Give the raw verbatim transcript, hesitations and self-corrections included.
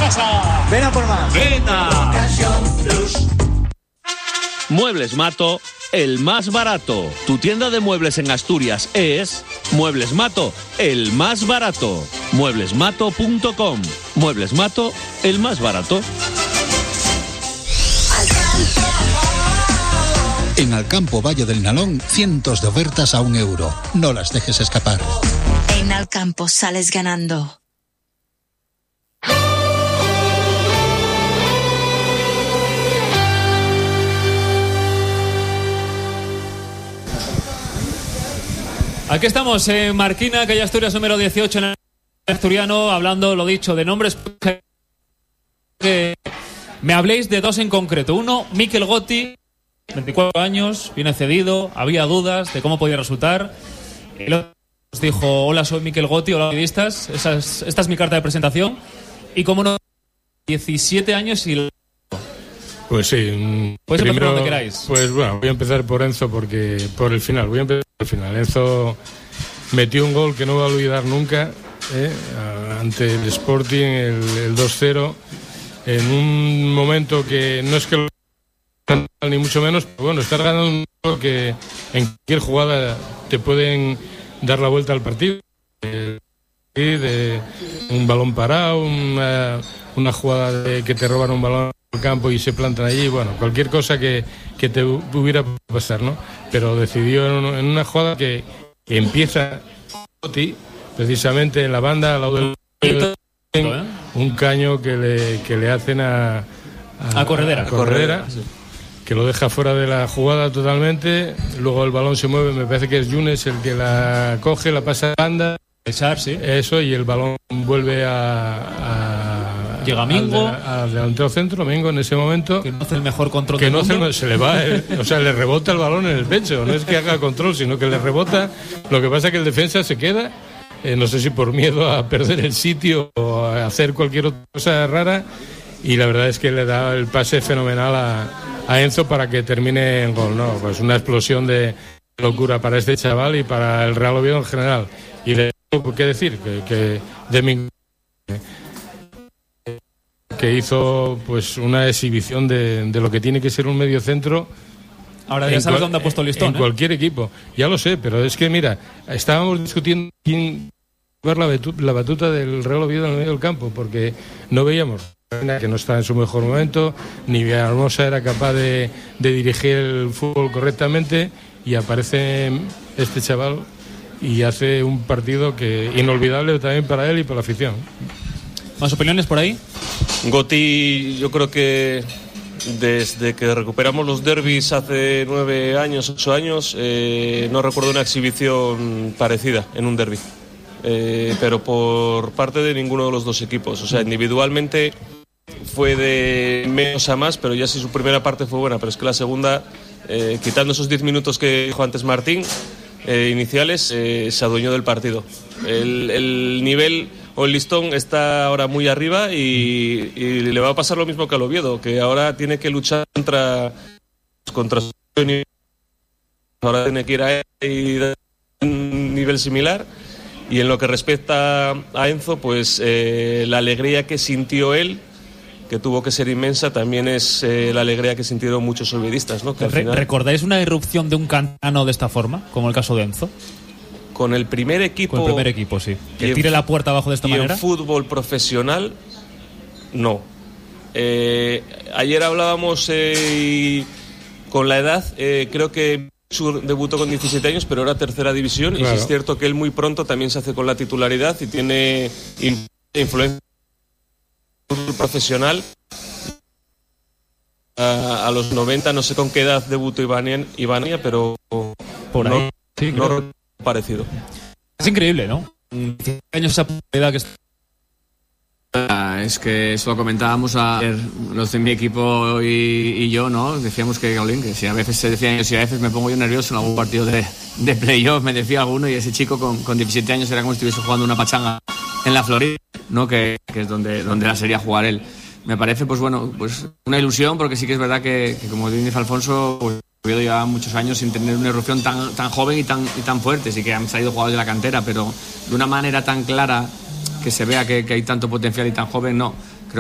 casa. Ven a por más. Ven a Muebles Mato, el más barato. Tu tienda de muebles en Asturias es Muebles Mato, el más barato. muebles mato punto com. Muebles Mato, el más barato. En Alcampo Valle del Nalón, cientos de ofertas a un euro. No las dejes escapar. En Alcampo sales ganando. Aquí estamos en Marquina, calle Asturias número dieciocho, en el asturiano, hablando, lo dicho, de nombres que me habléis de dos en concreto. Uno, Mikel Gotti, veinticuatro años, viene cedido, había dudas de cómo podía resultar. El otro nos dijo, hola, soy Mikel Gotti, hola, periodistas, esa es, esta es mi carta de presentación. Y como no, diecisiete años y... Pues sí. Puedes primero, empezar donde queráis. Pues bueno, voy a empezar por Enzo, porque por el final, voy a empezar por el final. Enzo metió un gol que no va a olvidar nunca, ¿eh? ante el Sporting, el, el dos cero, en un momento que no es que lo ni mucho menos, pero bueno, estar ganando un gol que en cualquier jugada te pueden dar la vuelta al partido. De, de un balón parado, una, una jugada de que te roban un balón al campo y se plantan allí, bueno, cualquier cosa que, que te hubiera pasar, ¿no? Pero decidió en, en una jugada que, que empieza precisamente en la banda al lado del un caño que le, que le hacen a a, a Corredera, a Corredera, que lo deja fuera de la jugada totalmente. Luego el balón se mueve, me parece que es Yunes el que la coge, la pasa a la banda, sí. Eso, y el balón vuelve a, a llega Mingo al, de, al delantero centro. Mingo en ese momento que no hace el mejor control que del no mundo. hace, se le va eh, o sea, le rebota el balón en el pecho, no es que haga control, sino que le rebota. Lo que pasa es que el defensa se queda, eh, no sé si por miedo a perder el sitio o a hacer cualquier otra cosa rara, y la verdad es que le da el pase fenomenal a, a Enzo para que termine en gol, ¿no? Pues una explosión de locura para este chaval y para el Real Oviedo en general. Y le qué decir que, que de mi que hizo pues una exhibición de, de lo que tiene que ser un mediocentro. Ahora ya sabes dónde ha puesto el listón, en ¿eh? cualquier equipo, ya lo sé, pero es que mira, estábamos discutiendo quién ver la, betu- la batuta del Real Oviedo en el medio del campo, porque no veíamos que no estaba en su mejor momento, ni Villahermosa era capaz de, de dirigir el fútbol correctamente, y aparece este chaval y hace un partido que inolvidable también para él y para la afición. ¿Más opiniones por ahí? Gotti, yo creo que desde que recuperamos los derbis hace nueve años, ocho años, eh, no recuerdo una exhibición parecida en un derbi, eh, pero por parte de ninguno de los dos equipos. O sea, individualmente fue de menos a más, pero ya sí su primera parte fue buena, pero es que la segunda, eh, quitando esos diez minutos que dijo antes Martín, eh, iniciales, eh, se adueñó del partido. El, el nivel o el listón está ahora muy arriba, y, y le va a pasar lo mismo que al Oviedo, que ahora tiene que luchar contra contra su nivel. Ahora tiene que ir a un nivel similar. Y en lo que respecta a Enzo, pues eh, la alegría que sintió él, que tuvo que ser inmensa, también es eh, la alegría que sintieron muchos oviedistas, ¿no? Que al Re- final, ¿Recordáis una irrupción de un cantano de esta forma, como el caso de Enzo? con el primer equipo, Con el primer equipo, sí. Que en tire fu- la puerta abajo de esta y manera. en fútbol profesional, no. Eh, ayer hablábamos eh, y con la edad, eh, creo que Chu debutó con diecisiete años, pero era tercera división, Claro. y sí es cierto que él muy pronto también se hace con la titularidad y tiene in- influencia en el fútbol profesional. A, a los noventa, no sé con qué edad debutó Ivania, Ivania pero Por ahí. no, Sí, no creo. parecido. Es increíble, ¿no? diecisiete años esa edad que está. Ah, Es que eso lo comentábamos a los de mi equipo y, y yo, ¿no? Decíamos que, Gaulín, que si a veces se decía, si a veces me pongo yo nervioso en algún partido de, de playoff, me decía alguno, y ese chico con, con diecisiete años era como si estuviese jugando una pachanga en la Florida, ¿no? Que, que es donde, donde la sería jugar él. Me parece, pues bueno, pues una ilusión, porque sí que es verdad que, que como dice Alfonso, pues Oviedo lleva muchos años sin tener una erupción tan, tan joven y tan, y tan fuerte. Sí que han salido jugadores de la cantera, pero de una manera tan clara que se vea que, que hay tanto potencial y tan joven, no.